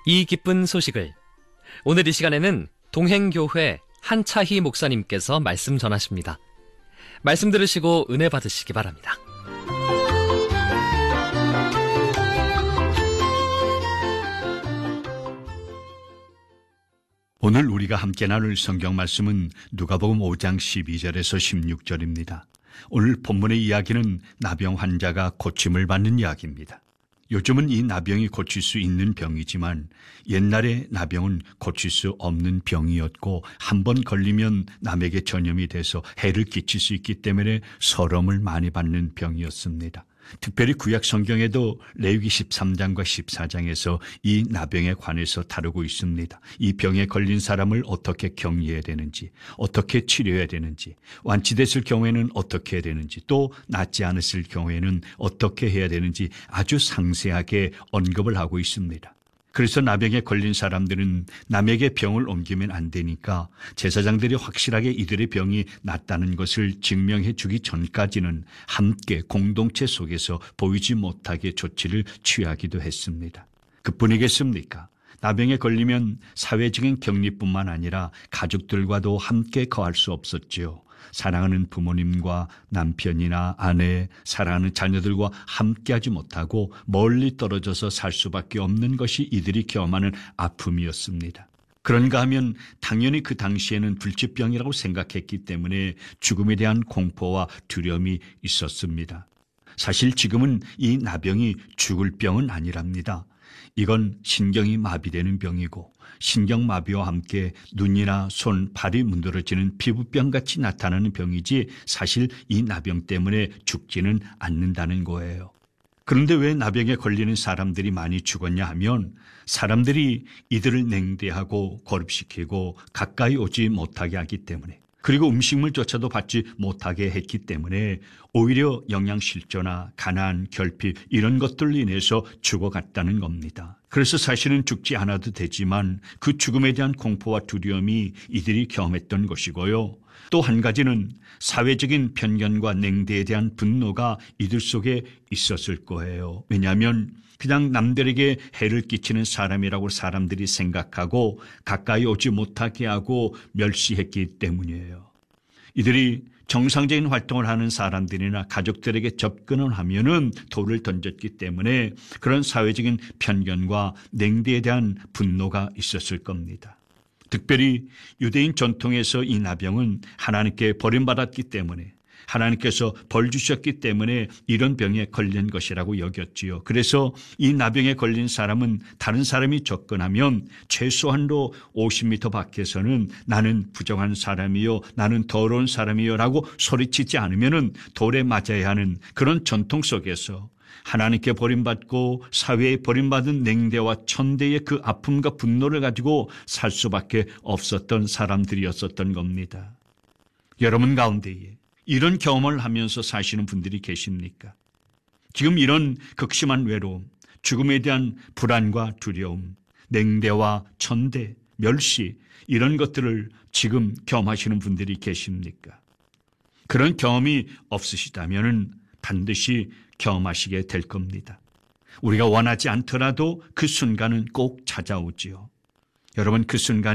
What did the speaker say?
이 기쁜 소식을 오늘 이 시간에는 동행교회 한차희 목사님께서 말씀 전하십니다. 말씀 들으시고 은혜 받으시기 바랍니다. 오늘 우리가 함께 나눌 성경 말씀은 누가복음 5장 12절에서 16절입니다. 오늘 본문의 이야기는 나병 환자가 고침을 받는 이야기입니다. 요즘은 이 나병이 고칠 수 있는 병이지만 옛날에 나병은 고칠 수 없는 병이었고 한 번 걸리면 남에게 전염이 돼서 해를 끼칠 수 있기 때문에 서름을 많이 받는 병이었습니다. 특별히 구약 성경에도 레위기 13장과 14장에서 이 나병에 관해서 다루고 있습니다. 이 병에 걸린 사람을 어떻게 격리해야 되는지, 어떻게 치료해야 되는지, 완치됐을 경우에는 어떻게 해야 되는지, 또 낫지 않았을 경우에는 어떻게 해야 되는지 아주 상세하게 언급을 하고 있습니다. 그래서 나병에 걸린 사람들은 남에게 병을 옮기면 안 되니까 제사장들이 확실하게 이들의 병이 낫다는 것을 증명해 주기 전까지는 함께 공동체 속에서 보이지 못하게 조치를 취하기도 했습니다. 그뿐이겠습니까? 나병에 걸리면 사회적인 격리뿐만 아니라 가족들과도 함께 거할 수 없었지요. 사랑하는 부모님과 남편이나 아내, 사랑하는 자녀들과 함께하지 못하고 멀리 떨어져서 살 수밖에 없는 것이 이들이 경험하는 아픔이었습니다. 그런가 하면 당연히 그 당시에는 불치병이라고 생각했기 때문에 죽음에 대한 공포와 두려움이 있었습니다. 사실 지금은 이 나병이 죽을 병은 아니랍니다. 이건 신경이 마비되는 병이고 신경마비와 함께 눈이나 손, 발이 문드러지는 피부병같이 나타나는 병이지 사실 이 나병 때문에 죽지는 않는다는 거예요. 그런데 왜 나병에 걸리는 사람들이 많이 죽었냐 하면 사람들이 이들을 냉대하고 고립시키고 가까이 오지 못하게 하기 때문에 그리고 음식물조차도 받지 못하게 했기 때문에 오히려 영양실조나 가난, 결핍 이런 것들로 인해서 죽어갔다는 겁니다. 그래서 사실은 죽지 않아도 되지만 그 죽음에 대한 공포와 두려움이 이들이 경험했던 것이고요. 또 한 가지는 사회적인 편견과 냉대에 대한 분노가 이들 속에 있었을 거예요. 왜냐하면 그냥 남들에게 해를 끼치는 사람이라고 사람들이 생각하고 가까이 오지 못하게 하고 멸시했기 때문이에요. 이들이 정상적인 활동을 하는 사람들이나 가족들에게 접근을 하면은 돌을 던졌기 때문에 그런 사회적인 편견과 냉대에 대한 분노가 있었을 겁니다. 특별히 유대인 전통에서 이 나병은 하나님께 버림받았기 때문에 하나님께서 벌 주셨기 때문에 이런 병에 걸린 것이라고 여겼지요. 그래서 이 나병에 걸린 사람은 다른 사람이 접근하면 최소한도 50m 밖에서는 나는 부정한 사람이요, 나는 더러운 사람이요 라고 소리치지 않으면 돌에 맞아야 하는 그런 전통 속에서 하나님께 버림받고 사회에 버림받은 냉대와 천대의 그 아픔과 분노를 가지고 살 수밖에 없었던 사람들이었었던 겁니다. 여러분 가운데에 이런 경험을 하면서 사시는 분들이 계십니까? 지금 이런 극심한 외로움, 죽음에 대한 불안과 두려움, 냉대와 천대, 멸시 이런 것들을 지금 경험하시는 분들이 계십니까? 그런 경험이 없으시다면 반드시 경험하시게 될 겁니다. 우리가 원하지 않더라도 그 순간은 꼭 찾아오지요. 여러분 그 순간